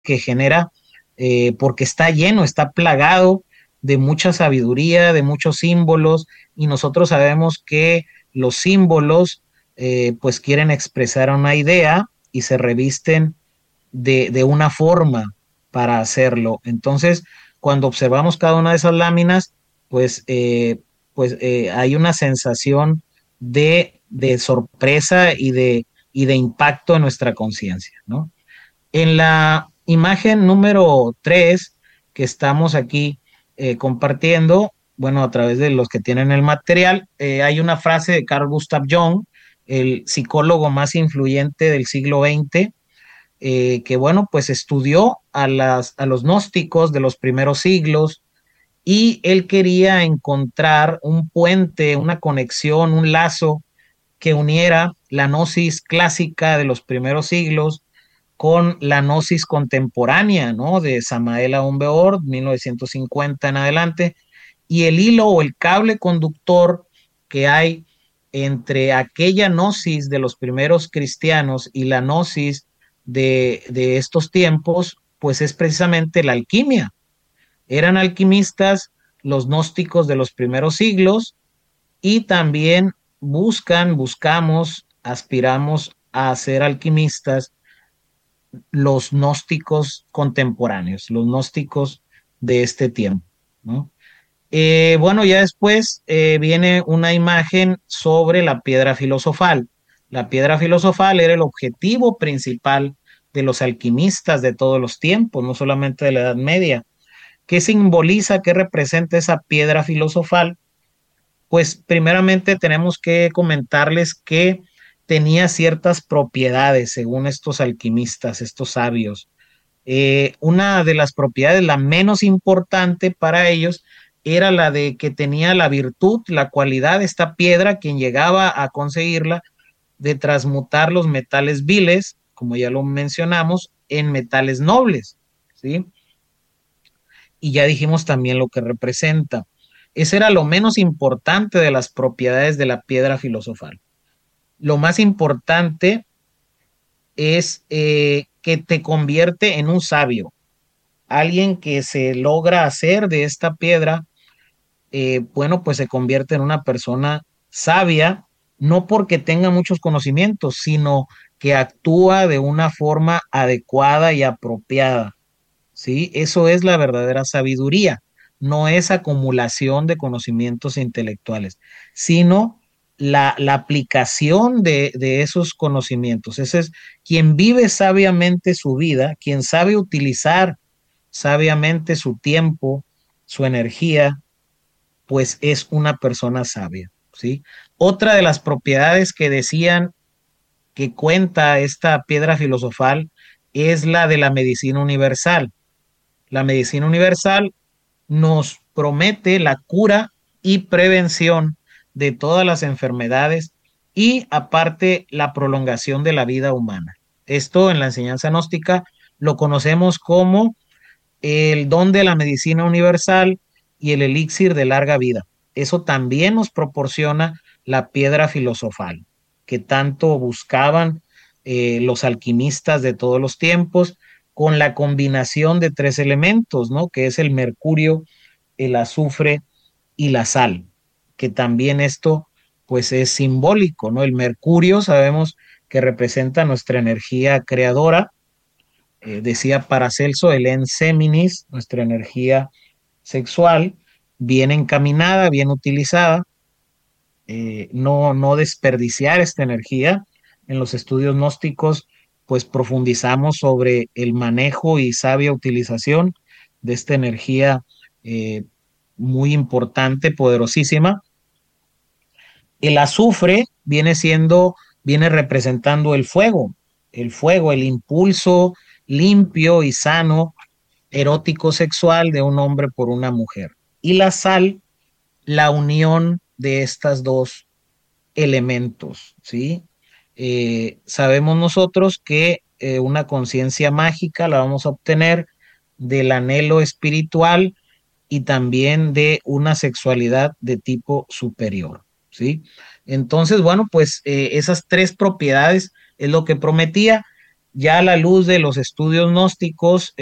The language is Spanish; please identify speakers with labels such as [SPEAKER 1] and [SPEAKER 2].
[SPEAKER 1] que genera, porque está lleno, está plagado de mucha sabiduría, de muchos símbolos, y nosotros sabemos que los símbolos pues quieren expresar una idea y se revisten de una forma para hacerlo. Entonces, cuando observamos cada una de esas láminas, pues, hay una sensación de sorpresa y de impacto en nuestra conciencia, ¿no? En la imagen número 3 que estamos aquí compartiendo, bueno, a través de los que tienen el material, hay una frase de Carl Gustav Jung, el psicólogo más influyente del siglo XX, que bueno, pues estudió a los gnósticos de los primeros siglos y él quería encontrar un puente, una conexión, un lazo que uniera la gnosis clásica de los primeros siglos con la gnosis contemporánea, ¿no? De Samael Aun Weor, 1950 en adelante, y el hilo o el cable conductor que hay entre aquella gnosis de los primeros cristianos y la gnosis de estos tiempos, pues es precisamente la alquimia. Eran alquimistas los gnósticos de los primeros siglos y también buscamos, aspiramos a ser alquimistas los gnósticos contemporáneos, los gnósticos de este tiempo, ¿no? Bueno, ya después viene una imagen sobre la piedra filosofal. La piedra filosofal era el objetivo principal de los alquimistas de todos los tiempos, no solamente de la Edad Media. ¿Qué simboliza, qué representa esa piedra filosofal? Pues primeramente tenemos que comentarles que tenía ciertas propiedades según estos alquimistas, estos sabios. Una de las propiedades, la menos importante para ellos, era la de que tenía la virtud, la cualidad de esta piedra, quien llegaba a conseguirla, de transmutar los metales viles, como ya lo mencionamos, en metales nobles, ¿sí? Y ya dijimos también lo que representa. Ese era lo menos importante de las propiedades de la piedra filosofal. Lo más importante es que te convierte en un sabio, alguien que se logra hacer de esta piedra, bueno, pues se convierte en una persona sabia, no porque tenga muchos conocimientos, sino que actúa de una forma adecuada y apropiada, ¿sí? Eso es la verdadera sabiduría, no es acumulación de conocimientos intelectuales, sino la aplicación de esos conocimientos. Ese es quien vive sabiamente su vida, quien sabe utilizar sabiamente su tiempo, su energía, pues es una persona sabia, ¿sí? Otra de las propiedades que decían que cuenta esta piedra filosofal es la de la medicina universal. La medicina universal nos promete la cura y prevención de todas las enfermedades y aparte la prolongación de la vida humana. Esto en la enseñanza gnóstica lo conocemos como el don de la medicina universal y el elixir de larga vida. Eso también nos proporciona la piedra filosofal, que tanto buscaban los alquimistas de todos los tiempos, con la combinación de tres elementos, ¿no? Que es el mercurio, el azufre y la sal, que también esto pues es simbólico, ¿no? El mercurio sabemos que representa nuestra energía creadora, decía Paracelso, el en seminis, nuestra energía sexual, bien encaminada, bien utilizada, no desperdiciar esta energía. En los estudios gnósticos, pues profundizamos sobre el manejo y sabia utilización de esta energía muy importante, poderosísima. El azufre viene representando el fuego, el impulso limpio y sano, erótico sexual de un hombre por una mujer. Y la sal, la unión de estas dos elementos, ¿sí? Sabemos nosotros que una conciencia mágica la vamos a obtener del anhelo espiritual y también de una sexualidad de tipo superior, ¿sí? Entonces, bueno, pues esas tres propiedades es lo que prometía. ya a la luz de los estudios gnósticos,